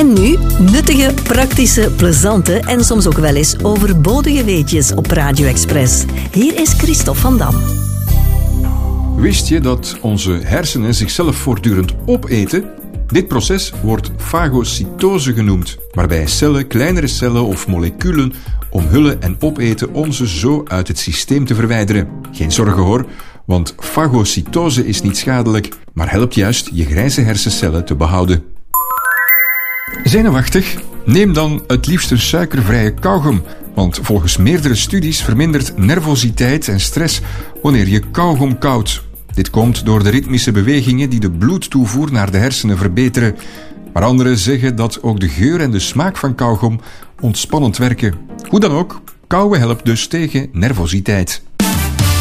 En nu nuttige, praktische, plezante en soms ook wel eens overbodige weetjes op Radio Express. Hier is Christophe van Dam. Wist je dat onze hersenen zichzelf voortdurend opeten? Dit proces wordt fagocytose genoemd, waarbij cellen, kleinere cellen of moleculen omhullen en opeten om ze zo uit het systeem te verwijderen. Geen zorgen hoor, want fagocytose is niet schadelijk, maar helpt juist je grijze hersencellen te behouden. Zenuwachtig? Neem dan het liefst een suikervrije kauwgom, want volgens meerdere studies vermindert nervositeit en stress wanneer je kauwgom kauwt. Dit komt door de ritmische bewegingen die de bloedtoevoer naar de hersenen verbeteren. Maar anderen zeggen dat ook de geur en de smaak van kauwgom ontspannend werken. Hoe dan ook, kauwen helpt dus tegen nervositeit.